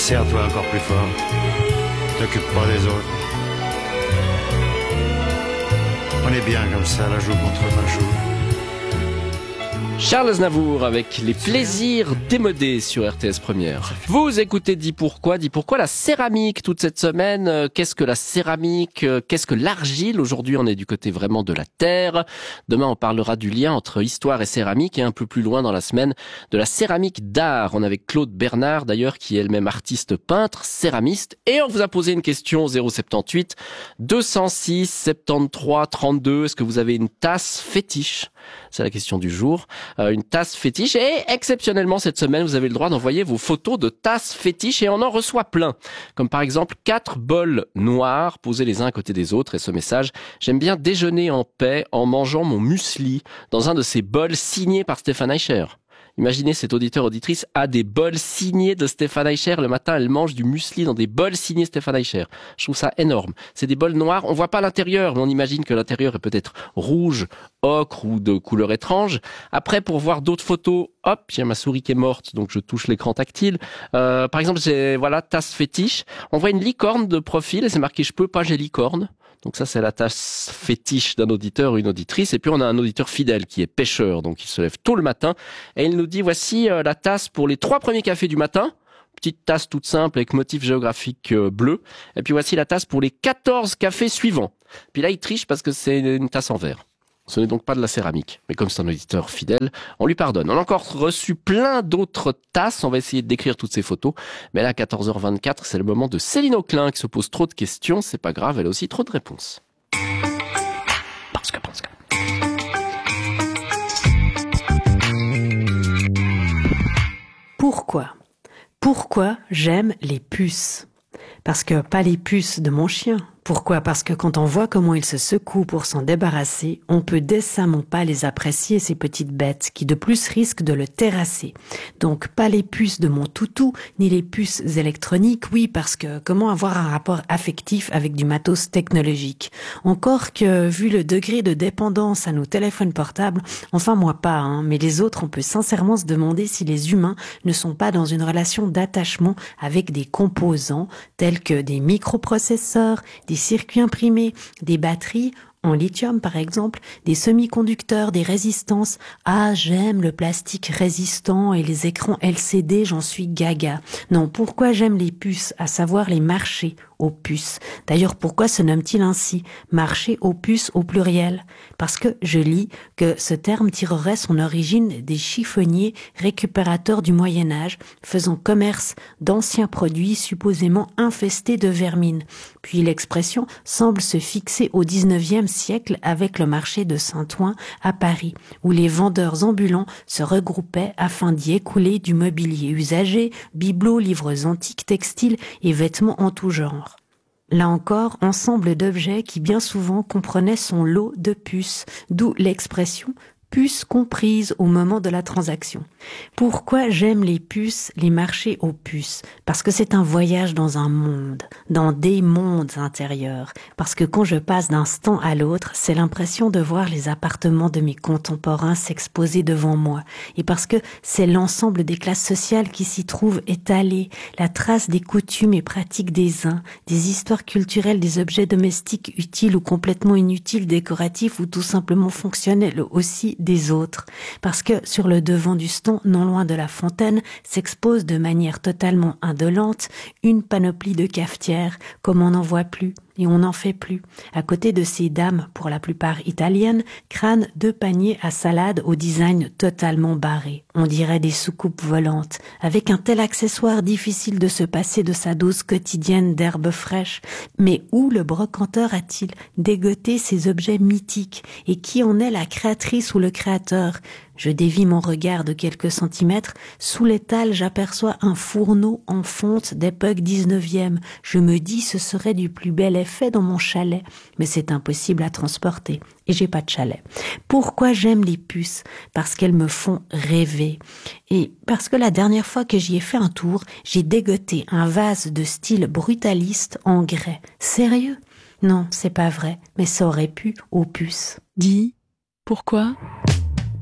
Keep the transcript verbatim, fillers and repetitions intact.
Serre-toi encore plus fort. T'occupe pas des autres. On est bien comme ça, la joue contre la joue. Charles Aznavour avec les plaisirs démodés sur R T S Première. Vous écoutez Dis pourquoi, Dis pourquoi la céramique toute cette semaine. Qu'est-ce que la céramique? Qu'est-ce que l'argile? Aujourd'hui, on est du côté vraiment de la terre. Demain, on parlera du lien entre histoire et céramique et un peu plus loin dans la semaine de la céramique d'art. On est avec Claude Bernard d'ailleurs qui est elle-même artiste peintre, céramiste. Et on vous a posé une question au zéro soixante-dix-huit deux cent six soixante-treize trente-deux. Est-ce que vous avez une tasse fétiche? C'est la question du jour. Euh, une tasse fétiche. Et exceptionnellement, cette semaine, vous avez le droit d'envoyer vos photos de tasses fétiches et on en reçoit plein. Comme par exemple, quatre bols noirs posés les uns à côté des autres. Et ce message, j'aime bien déjeuner en paix en mangeant mon muesli dans un de ces bols signés par Stéphane Eicher. Imaginez, cet auditeur-auditrice a des bols signés de Stéphane Eicher. Le matin, elle mange du muesli dans des bols signés Stéphane Eicher. Je trouve ça énorme. C'est des bols noirs. On voit pas l'intérieur, mais on imagine que l'intérieur est peut-être rouge, ocre ou de couleur étrange. Après, pour voir d'autres photos, hop, j'ai ma souris qui est morte, donc je touche l'écran tactile. Euh, par exemple, j'ai, voilà, tasse fétiche. On voit une licorne de profil et c'est marqué « Je peux pas, j'ai licorne ». Donc ça, c'est la tasse fétiche d'un auditeur ou une auditrice. Et puis, on a un auditeur fidèle qui est pêcheur. Donc, il se lève tôt le matin. Et il nous dit, voici euh, la tasse pour les trois premiers cafés du matin. Petite tasse toute simple avec motif géographique euh, bleu. Et puis, voici la tasse pour les quatorze cafés suivants. Puis là, il triche parce que c'est une tasse en verre. Ce n'est donc pas de la céramique. Mais comme c'est un auditeur fidèle, on lui pardonne. On a encore reçu plein d'autres tasses. On va essayer de décrire toutes ces photos. Mais là, à quatorze heures vingt-quatre, c'est le moment de Céline Auclin qui se pose trop de questions. C'est pas grave, elle a aussi trop de réponses. Parce que, parce que... Pourquoi? Pourquoi j'aime les puces? Parce que pas les puces de mon chien. Pourquoi? Parce que quand on voit comment il se secoue pour s'en débarrasser, on peut décemment pas les apprécier, ces petites bêtes, qui de plus risquent de le terrasser. Donc pas les puces de mon toutou, ni les puces électroniques, oui, parce que comment avoir un rapport affectif avec du matos technologique? Encore que, vu le degré de dépendance à nos téléphones portables, enfin moi pas, hein, mais les autres, on peut sincèrement se demander si les humains ne sont pas dans une relation d'attachement avec des composants tels que des microprocesseurs, des circuits imprimés, des batteries en lithium par exemple, des semi-conducteurs, des résistances. Ah, j'aime le plastique résistant et les écrans L C D, j'en suis gaga. Non, pourquoi j'aime les puces, à savoir les marchés aux puces? D'ailleurs, pourquoi se nomme-t-il ainsi, marché aux puces au pluriel? Parce que je lis que ce terme tirerait son origine des chiffonniers récupérateurs du Moyen-Âge, faisant commerce d'anciens produits supposément infestés de vermine. Puis l'expression semble se fixer au dix-neuvième siècle avec le marché de Saint-Ouen à Paris, où les vendeurs ambulants se regroupaient afin d'y écouler du mobilier usagé, bibelots, livres antiques, textiles et vêtements en tout genre. Là encore, ensemble d'objets qui bien souvent comprenaient son lot de puces, d'où l'expression puces comprises au moment de la transaction. Pourquoi j'aime les puces, les marchés aux puces? Parce que c'est un voyage dans un monde, dans des mondes intérieurs. Parce que quand je passe d'un stand à l'autre, c'est l'impression de voir les appartements de mes contemporains s'exposer devant moi. Et parce que c'est l'ensemble des classes sociales qui s'y trouvent étalées, la trace des coutumes et pratiques des uns, des histoires culturelles des objets domestiques utiles ou complètement inutiles, décoratifs ou tout simplement fonctionnels aussi des autres, parce que sur le devant du stand, non loin de la fontaine, s'expose de manière totalement indolente une panoplie de cafetières, comme on n'en voit plus. Et on n'en fait plus. À côté de ces dames, pour la plupart italiennes, crânent deux paniers à salade au design totalement barré. On dirait des soucoupes volantes, avec un tel accessoire difficile de se passer de sa dose quotidienne d'herbes fraîches. Mais où le brocanteur a-t-il dégoté ces objets mythiques? Et qui en est la créatrice ou le créateur? Je dévie mon regard de quelques centimètres. Sous l'étal, j'aperçois un fourneau en fonte d'époque dix-neuvième. Je me dis, ce serait du plus bel effet dans mon chalet. Mais c'est impossible à transporter. Et j'ai pas de chalet. Pourquoi j'aime les puces? Parce qu'elles me font rêver. Et parce que la dernière fois que j'y ai fait un tour, j'ai dégoté un vase de style brutaliste en grès. Sérieux? Non, c'est pas vrai. Mais ça aurait pu aux puces. Dis, pourquoi ?